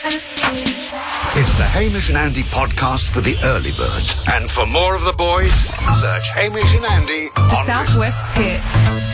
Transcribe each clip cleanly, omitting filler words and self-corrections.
It's the Hamish and Andy podcast for the early birds. And for more of the boys, search Hamish and Andy on South West's hit.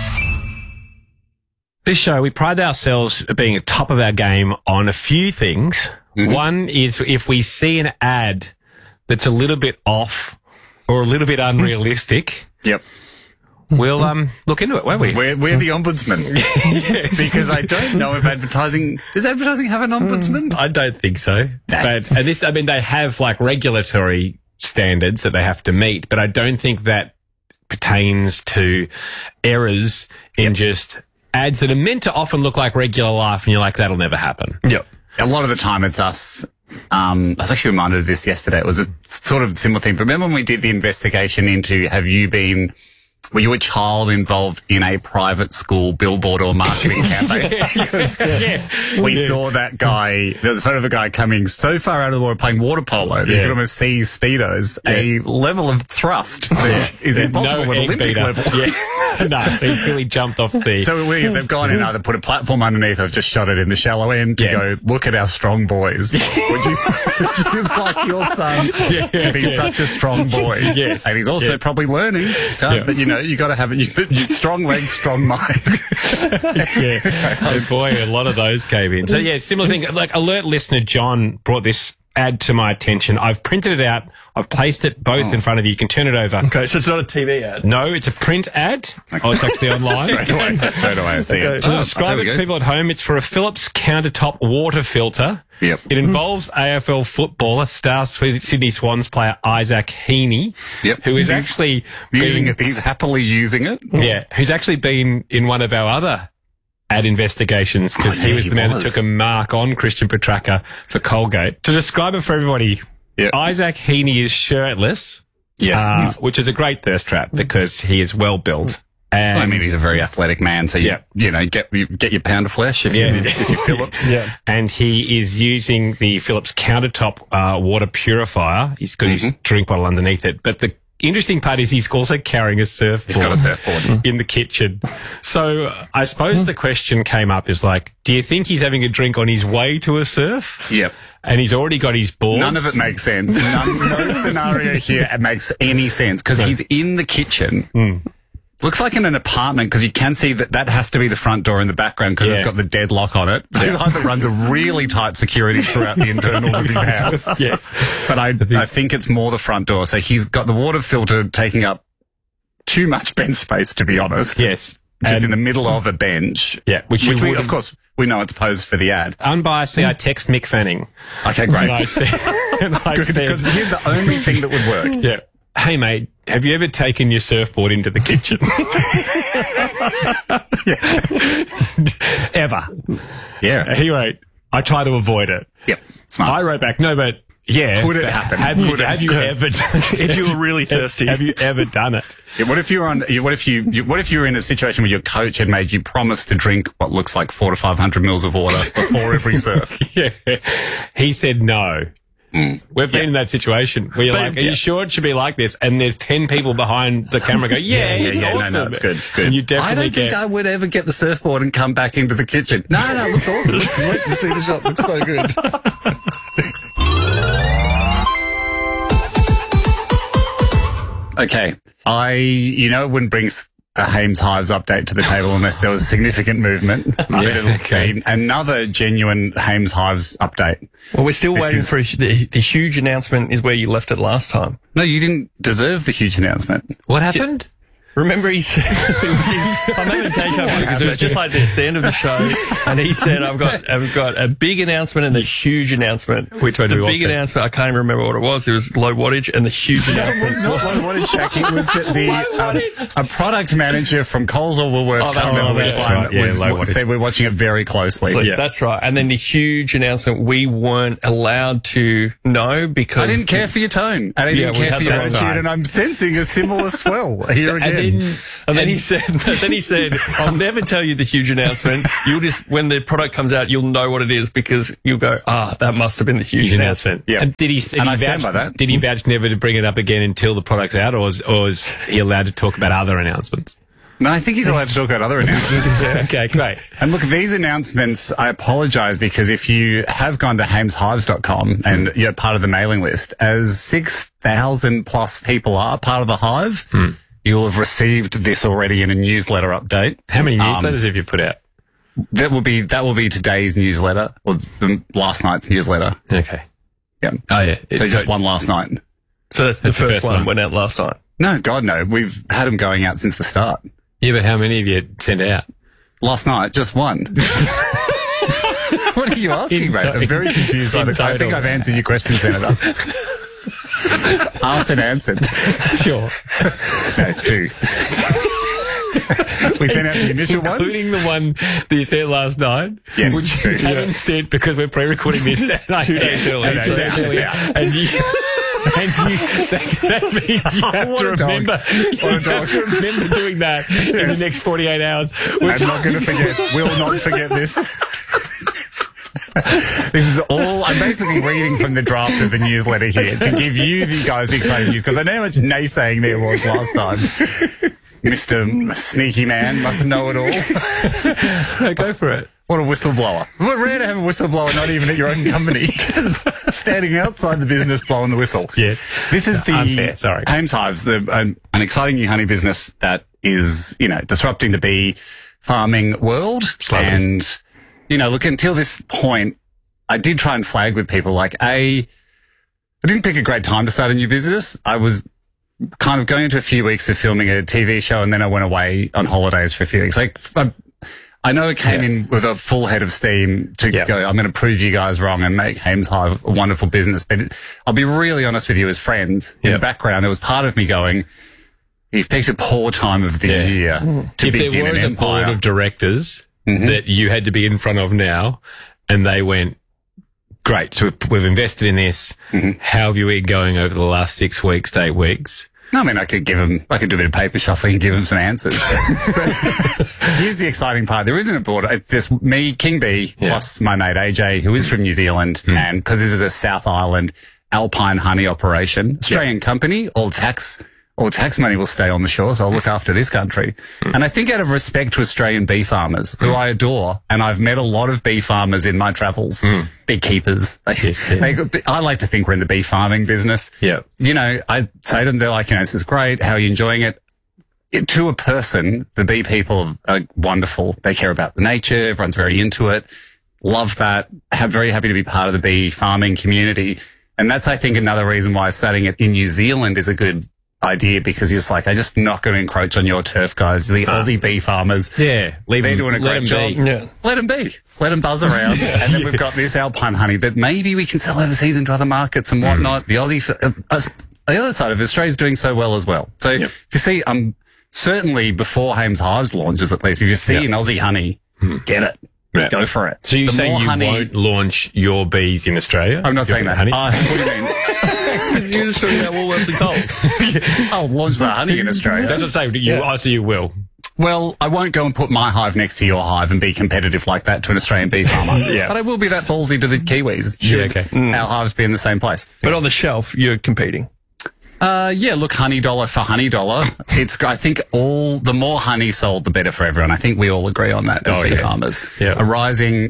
This show, we pride ourselves at being at top of our game on a few things. Mm-hmm. One is if we see an ad that's a little bit off or a little bit unrealistic. Yep. We'll look into it, won't we? We're the ombudsman. Yes. Because I don't know if does advertising have an ombudsman? I don't think so. But they have like regulatory standards that they have to meet, but I don't think that pertains to errors in just ads that are meant to often look like regular life, and you're like, that'll never happen. Yep. A lot of the time it's us. I was actually reminded of this yesterday. It was a sort of similar thing. But remember when we did the investigation into were you a child involved in a private school billboard or marketing campaign? We saw that guy. There was a photo of a guy coming so far out of the water playing water polo that you could almost see Speedos. A level of thrust that is impossible at Olympic level. No, so he really jumped off the... So they've gone in either put a platform underneath or just shot it in the shallow end to go, look at our strong boys. Would you like your son to be such a strong boy? Yes. And he's also probably learning. But, you got to have it. Strong legs, strong mind. Oh boy, a lot of those came in. So similar thing. Like alert listener John brought this ad to my attention. I've printed it out. I've placed it both in front of you. You can turn it over. Okay, so it's not a TV ad? No, it's a print ad. Okay. Oh, it's actually online. Straight away, I see it. To describe it to people at home, it's for a Philips countertop water filter. Yep. It involves AFL footballer, star Sydney Swans player Isaac Heaney, who is actually using it. He's happily using it. Yeah, who's actually been in one of our other ad investigations because he was the man that took a mark on Christian Petracca for Colgate. To describe it for everybody, Isaac Heaney is shirtless, which is a great thirst trap because he is well built. And I mean, he's a very athletic man, so you get your pound of flesh if you're Philips. And he is using the Philips countertop water purifier. He's got his drink bottle underneath it, but the interesting part is he's also carrying a surfboard. He's got a surfboard in the kitchen. So I suppose the question came up is like, do you think he's having a drink on his way to a surf? Yep. And he's already got his boards? None of it makes sense. No scenario here makes any sense because he's in the kitchen. Looks like in an apartment because you can see that has to be the front door in the background because it's got the deadlock on it. So he either runs a really tight security throughout the internals of his house. Yes. But I think it's more the front door. So he's got the water filter taking up too much bench space, to be honest. Yes. Just in the middle of a bench. Yeah. Which we, of course, we know it's posed for the ad. Unbiasedly, I text Mick Fanning. Okay, great. Because here's the only thing that would work. Yeah. Hey, mate, have you ever taken your surfboard into the kitchen? Ever. Yeah. Anyway, I try to avoid it. Yep. Smart. I wrote back, no, but could it happen? Have you ever done it? If you were really thirsty. Have you ever done it? Yeah, what if you were in a situation where your coach had made you promise to drink what looks like 400 to 500 mils of water before every surf? He said no. We've been in that situation where you're like, are you sure it should be like this? And there's 10 people behind the camera go, it's awesome. No, it's good. It's good. And you definitely I don't think I would ever get the surfboard and come back into the kitchen. No, it looks awesome. Wait to see the shot. Looks so good. Okay. It wouldn't bring a Hames Hives update to the table unless there was significant movement. Another genuine Hames Hives update. Well, we're still waiting for the huge announcement is where you left it last time. No, you didn't deserve the huge announcement. What happened? Remember he said, I'm having a daytime because it was just like this, the end of the show, and he said, I've got a big announcement and a huge announcement. Which one? The big announcement, I can't even remember what it was. It was low wattage, and the huge announcement was not low wattage, Shaq. It was that a product manager from Coles or Woolworths, said we're watching it very closely. So, that's right. And then the huge announcement, we weren't allowed to know because I didn't care for your tone. And I didn't care for your attitude, and I'm sensing a similar swell here again. And then he said, I'll never tell you the huge announcement. You'll just, when the product comes out, you'll know what it is because you'll go, that must have been the huge announcement. Yeah. And did he stand by that. Did he vouch never to bring it up again until the product's out, or is he allowed to talk about other announcements? No, I think he's allowed to talk about other announcements. Okay, great. And look, these announcements, I apologise because if you have gone to hameshives.com and you're part of the mailing list, as 6,000 plus people are part of the Hive, you will have received this already in a newsletter update. How many newsletters have you put out? That will be today's newsletter or last night's newsletter. Okay. Yeah. Oh, yeah. So just one last night. So that's the first one went out last night. No, God, no. We've had them going out since the start. Yeah, but how many have you sent out? Last night, just one. What are you asking, mate? I'm very confused by the question. I think I've answered your question, Senator. Asked and answered. Sure. No, 2. We sent out the initial one. Including the one that you sent last night. Yes. Which you haven't sent because we're pre-recording this 2 days early. And that means you have to remember. You have to remember doing that in the next 48 hours. I'm not going to forget. We'll not forget this. This is all. I'm basically reading from the draft of the newsletter here to give you the guys exciting news because I know how much naysaying there was last time. Mr. Sneaky Man must know it all. No, go for it. What a whistleblower. What rare to have a whistleblower not even at your own company. Just standing outside the business blowing the whistle. Yes. This is the Unfair, sorry. Hames Hives, an exciting new honey business that is, disrupting the bee farming world. Slowly. And, look, until this point, I did try and flag with people like, I didn't pick a great time to start a new business. I was kind of going into a few weeks of filming a TV show and then I went away on holidays for a few weeks. Like, I know it came in with a full head of steam to go, I'm going to prove you guys wrong and make Hames Hive a wonderful business. But I'll be really honest with you as friends. In the background, there was part of me going, you've picked a poor time of the year to if begin there was an a board empire. of directors that you had to be in front of now and they went, great, so we've invested in this. How have you been going over the last 6 weeks to 8 weeks? I mean, I could do a bit of paper shuffling and give him some answers. But here's the exciting part. There isn't a board. It's just me, King Bee, plus my mate AJ, who is from New Zealand. And because this is a South Island alpine honey operation, Australian company, all tax money will stay on the shore, so I'll look after this country. And I think out of respect to Australian bee farmers, who I adore, and I've met a lot of bee farmers in my travels, beekeepers. I like to think we're in the bee farming business. Yeah. I say to them, they're like, this is great. How are you enjoying it? To a person, the bee people are wonderful. They care about the nature. Everyone's very into it. Love that. Very happy to be part of the bee farming community. And that's, I think, another reason why starting it in New Zealand is a good idea because he's like, I'm just not going to encroach on your turf, guys. The Aussie bee farmers. Yeah. They're doing a great job. Yeah. Let them be. Let them buzz around. And then we've got this alpine honey that maybe we can sell overseas into other markets and whatnot. The Aussie, the other side of Australia's doing so well as well. So if you see, certainly before Hames Hives launches, at least, if you see an Aussie honey, get it. Yeah. Go for it. So you're saying you won't launch your bees in Australia? I'm not saying that. Honey? What do you mean? You're just talking about Woolworths and Coles. I'll launch the honey in Australia. That's what I'm saying. So you will. Well, I won't go and put my hive next to your hive and be competitive like that to an Australian bee farmer. But I will be that ballsy to the Kiwis. Should our hives be in the same place? But on the shelf, you're competing. Look, honey dollar for honey dollar. I think the more honey sold, the better for everyone. I think we all agree on that as bee farmers. Yeah. A rising,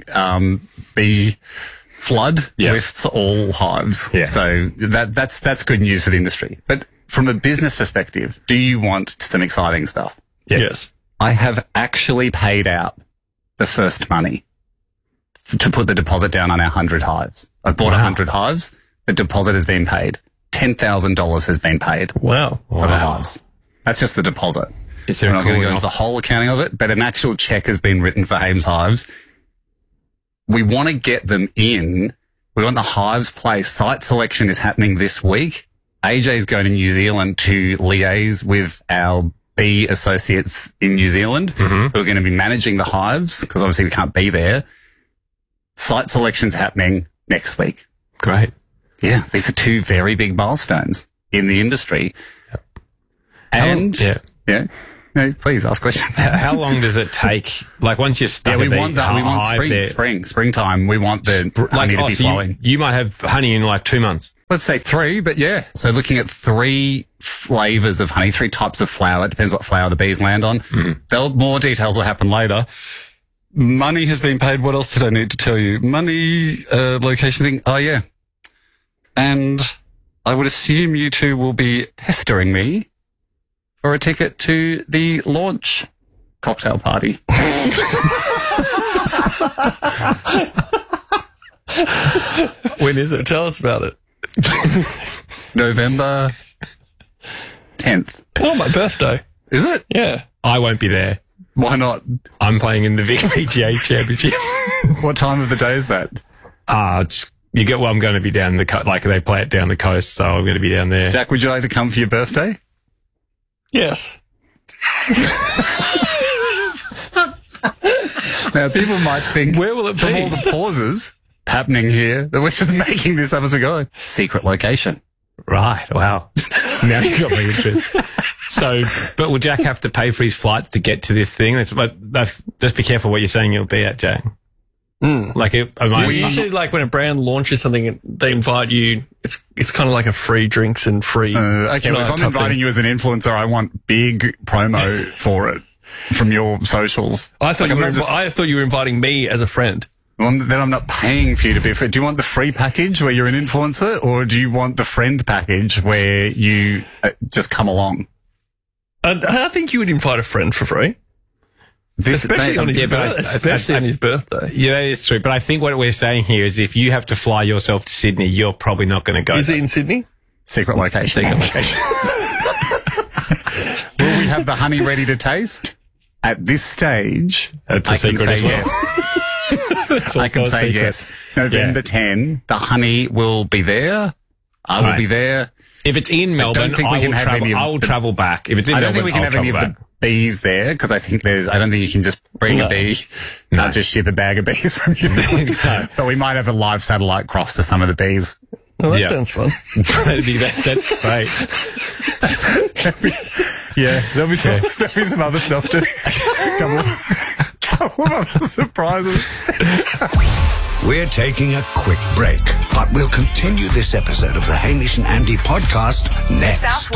bee flood lifts all hives. Yeah. So that's good news for the industry. But from a business perspective, do you want some exciting stuff? Yes. I have actually paid out the first money to put the deposit down on our 100 hives. I've bought 100 hives. The deposit has been paid. $10,000 has been paid Wow. for the hives. That's just the deposit. Is there We're a not going to go cooling into the off? whole accounting of it, but an actual check has been written for Hames Hives. We want to get them in. We want the hives placed. Site selection is happening this week. AJ is going to New Zealand to liaise with our bee associates in New Zealand who are going to be managing the hives because obviously we can't be there. Site selection's happening next week. Great. Yeah, these are two very big milestones in the industry. And No, please ask questions. How long does it take? Like once you start, we want that. We want springtime. We want the honey to be flowing. You might have honey in like 2 months. Let's say 3, but yeah. So looking at 3 flavors of honey, 3 types of flower. It depends what flower the bees land on. More details will happen later. Money has been paid. What else did I need to tell you? Money, location thing. Oh, yeah. And I would assume you two will be pestering me for a ticket to the launch cocktail party. When is it? Tell us about it. November 10th. Oh, my birthday. Is it? Yeah. I won't be there. Why not? I'm playing in the VPGA Championship. What time of the day is that? I'm going to be down the coast. Like they play it down the coast, so I'm going to be down there. Jack, would you like to come for your birthday? Yes. Now, people might think, where will it be? From all the pauses happening here, that we're just making this up as we go. Secret location. Right. Wow. Now you got me interested. So, but will Jack have to pay for his flights to get to this thing? Just be careful what you're saying you'll be at, Jack. Like, we usually, like, when a brand launches something, they invite you. It's kind of like a free drinks and free. Okay, well, if I'm inviting you as an influencer, I want big promo for it from your socials. I thought you were inviting me as a friend. Well, then I'm not paying for you to be a friend. Do you want the free package where you're an influencer, or do you want the friend package where you just come along? I think you would invite a friend for free. Especially on his birthday. Yeah, that is true. But I think what we're saying here is if you have to fly yourself to Sydney, you're probably not going to go. Is it in Sydney? Secret location. Will we have the honey ready to taste? At this stage, it's a secret as well. Yes. I can say yes. November 10, the honey will be there. I will be there. If it's in Melbourne, I will travel back. If it's in Melbourne, I don't think we can have any of the bees there because I don't think you can just bring a bee. Not just ship a bag of bees from New Zealand. But we might have a live satellite cross to some of the bees. Well, that sounds fun. That's great. There'll be some other stuff too. Couple of other surprises. We're taking a quick break, but we'll continue this episode of the Hamish and Andy podcast next.